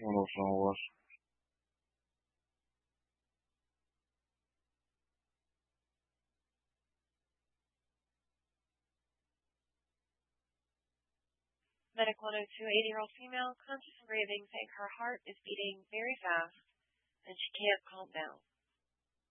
网络生活。 Medic 102, 80-year-old female, conscious and breathing, saying her heart is beating very fast and she can't calm down.